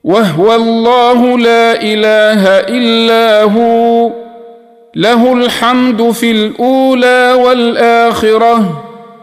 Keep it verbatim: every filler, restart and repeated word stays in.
وهو الله لا إله إلا هو له الحمد في الأولى والآخرة